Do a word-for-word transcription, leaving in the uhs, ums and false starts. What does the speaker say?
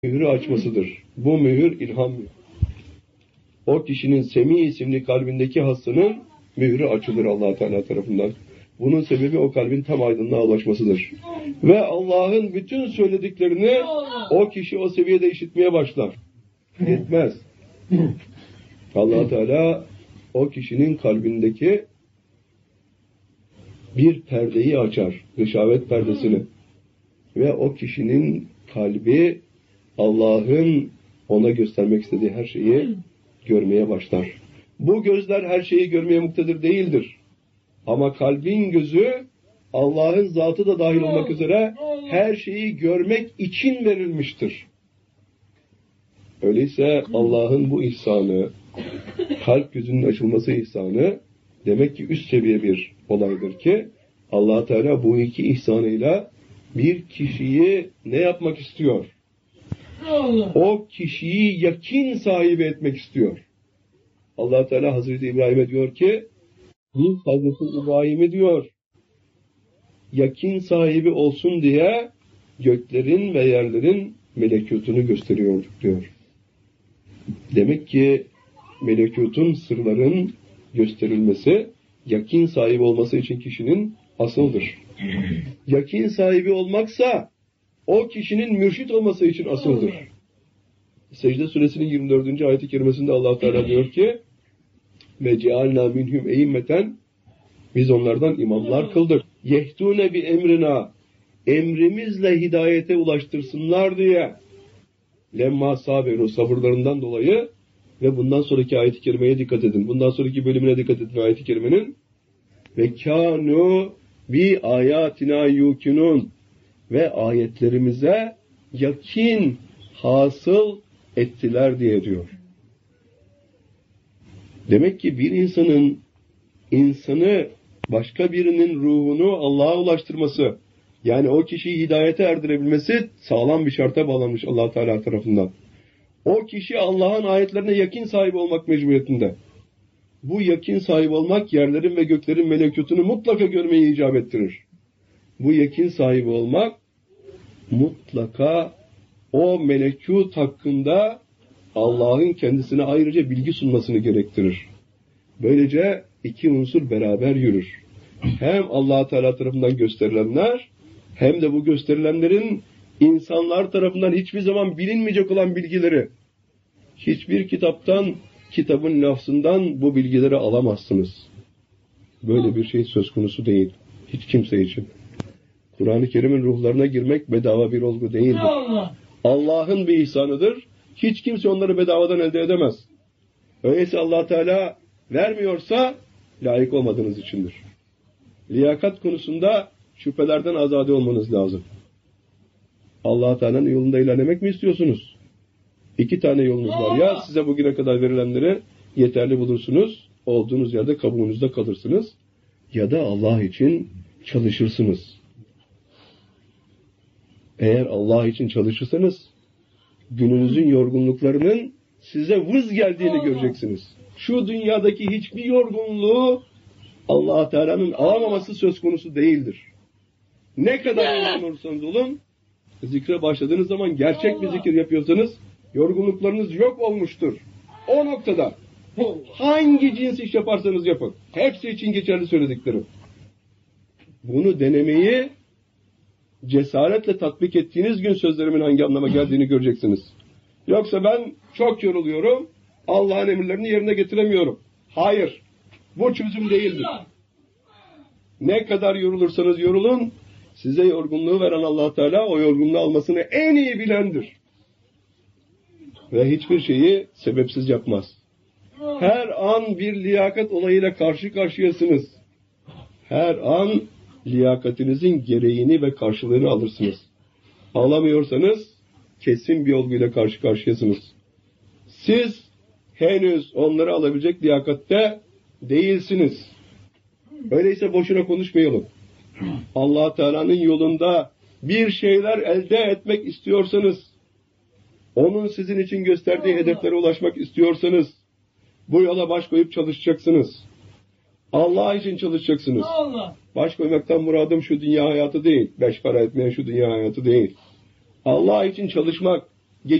mührü açmasıdır. Bu mühür ilham mührü. O kişinin Semi isimli kalbindeki hastanın mührü açılır Allah Teala tarafından. Bunun sebebi o kalbin tam aydınlığa ulaşmasıdır. Ve Allah'ın bütün söylediklerini o kişi o seviyede işitmeye başlar. Yetmez. Allah Teala o kişinin kalbindeki bir perdeyi açar. Gışavet perdesini. Ve o kişinin kalbi Allah'ın ona göstermek istediği her şeyi görmeye başlar. Bu gözler her şeyi görmeye muktedir değildir. Ama kalbin gözü Allah'ın zatı da dahil olmak üzere her şeyi görmek için verilmiştir. Öyleyse Allah'ın bu ihsanı, kalp gözünün açılması ihsanı demek ki üst seviye bir olaydır ki Allah Teala bu iki ihsanıyla bir kişiyi ne yapmak istiyor? O kişiyi yakin sahibi etmek istiyor. Allah Teala Hazreti İbrahim'e diyor ki biz Hazreti İbrahim'i diyor yakin sahibi olsun diye göklerin ve yerlerin melekutunu gösteriyorduk diyor. Demek ki melekutun, sırların gösterilmesi yakin sahibi olması için kişinin asıldır. Yakin sahibi olmaksa o kişinin mürşit olması için asıldır. Secde suresinin yirmi dördüncü ayet-i kerimesinde Allah Teala diyor ki ve cealna minhum e'immeten biz onlardan imamlar kıldık. Yehdune bi emrina emrimizle hidayete ulaştırsınlar diye lemma sabiru sabırlarından dolayı ve bundan sonraki ayet-i kerimeye dikkat edin. Bundan sonraki bölümüne dikkat edin ayet-i kerimenin. Ve kanu bi ayatina yukinun ve ayetlerimize yakin hasıl ettiler diye diyor. Demek ki bir insanın insanı başka birinin ruhunu Allah'a ulaştırması, yani o kişiyi hidayete erdirebilmesi sağlam bir şarta bağlanmış Allah Teala tarafından. O kişi Allah'ın ayetlerine yakin sahibi olmak mecburiyetinde. Bu yakin sahibi olmak yerlerin ve göklerin melekutunu mutlaka görmeyi icap ettirir. Bu yakin sahibi olmak mutlaka o melekut hakkında Allah'ın kendisine ayrıca bilgi sunmasını gerektirir. Böylece iki unsur beraber yürür. Hem Allah Teala tarafından gösterilenler hem de bu gösterilenlerin insanlar tarafından hiçbir zaman bilinmeyecek olan bilgileri. Hiçbir kitaptan, kitabın lafzından bu bilgileri alamazsınız. Böyle bir şey söz konusu değil. Hiç kimse için. Kur'an-ı Kerim'in ruhlarına girmek bedava bir olgu değildir. Allah'ın bir ihsanıdır. Hiç kimse onları bedavadan elde edemez. Öyleyse Allah Teala vermiyorsa layık olmadığınız içindir. Liyakat konusunda şüphelerden azade olmanız lazım. Allah Teala'nın yolunda ilerlemek mi istiyorsunuz? İki tane yolunuz var. Ya size bugüne kadar verilenleri yeterli bulursunuz, olduğunuz yerde kabuğunuzda kalırsınız. Ya da Allah için çalışırsınız. Eğer Allah için çalışırsanız gününüzün yorgunluklarının size vız geldiğini göreceksiniz. Şu dünyadaki hiçbir yorgunluğu Allah Teala'nın alamaması söz konusu değildir. Ne kadar yorgun olursanız olun, zikre başladığınız zaman gerçek bir zikir yapıyorsanız yorgunluklarınız yok olmuştur. O noktada hangi cins iş yaparsanız yapın. Hepsi için geçerli söylediklerim. Bunu denemeyi cesaretle tatbik ettiğiniz gün sözlerimin hangi anlama geldiğini göreceksiniz. Yoksa ben çok yoruluyorum, Allah'ın emirlerini yerine getiremiyorum. Hayır, bu çözüm değildir. Ne kadar yorulursanız yorulun, size yorgunluğu veren Allah Teala o yorgunluğu almasını en iyi bilendir. Ve hiçbir şeyi sebepsiz yapmaz. Her an bir liyakat olayıyla karşı karşıyasınız. Her an liyakatinizin gereğini ve karşılığını alırsınız. Alamıyorsanız kesin bir olguyla karşı karşıyasınız. Siz henüz onları alabilecek liyakatte değilsiniz. Öyleyse boşuna konuşmayalım. Allah Teala'nın yolunda bir şeyler elde etmek istiyorsanız, onun sizin için gösterdiği hedeflere ulaşmak istiyorsanız, bu yola baş koyup çalışacaksınız. Allah için çalışacaksınız. Baş koymaktan muradım şu dünya hayatı değil. Beş para etmeyen şu dünya hayatı değil. Allah için çalışmak,